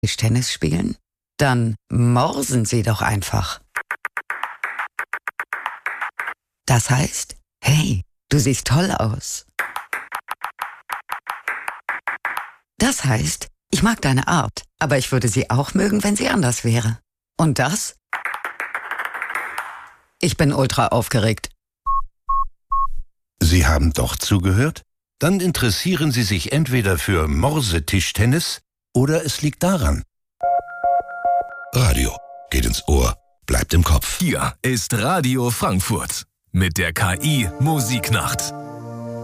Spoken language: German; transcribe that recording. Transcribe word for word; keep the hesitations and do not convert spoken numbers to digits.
Tischtennis spielen? Dann morsen Sie doch einfach. Das heißt, hey, du siehst toll aus. Das heißt, ich mag deine Art, aber ich würde sie auch mögen, wenn sie anders wäre. Und das? Ich bin ultra aufgeregt. Sie haben doch zugehört? Dann interessieren Sie sich entweder für Morsetischtennis oder es liegt daran. Radio geht ins Ohr, bleibt im Kopf. Hier ist Radio Frankfurt mit der K I Musiknacht.